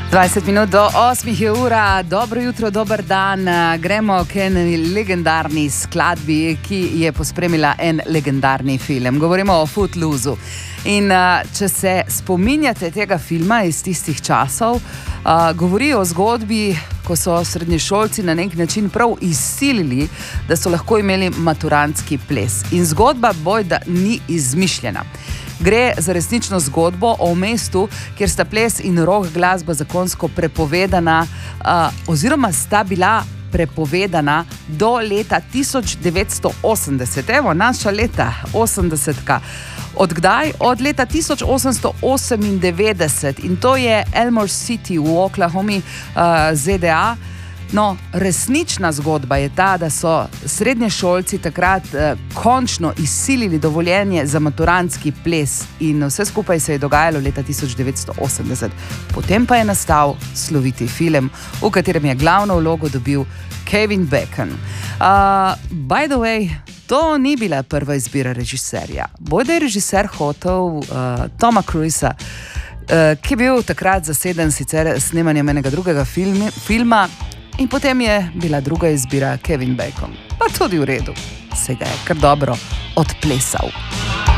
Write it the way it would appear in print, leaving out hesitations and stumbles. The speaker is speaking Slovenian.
20 minut do 8 je ura, dobro jutro, dober dan. Gremo k eni legendarni skladbi, ki je pospremila en legendarni film. Govorimo o Footlooseu. In če se spominjate tega filma iz tistih časov, govori o zgodbi, ko so srednješolci na nek način prav izsilili, da so lahko imeli maturantski ples. In zgodba bojda ni izmišljena. Gre za resnično zgodbo o mestu, kjer sta ples in rock glasba zakonsko prepovedana, oziroma sta bila prepovedana do leta 1980. Evo, naša leta, 80-ka. Od kdaj? Od leta 1898 in to je Elmore City v Oklahomi, ZDA. No, resnična zgodba je ta, da so srednješolci takrat končno izsilili dovoljenje za maturantski ples in vse skupaj se je dogajalo leta 1980. Potem pa je nastal sloviti film, v katerem je glavno vlogo dobil Kevin Bacon. By the way, to ni bila prva izbira režiserja. Bojda je režiser hotel Toma Cruisa, ki je bil takrat zaseden sicer snemanjem enega drugega filma, in potem je bila druga izbira Kevin Bacon. Pa tudi v redu, se ga je kar dobro odplesal.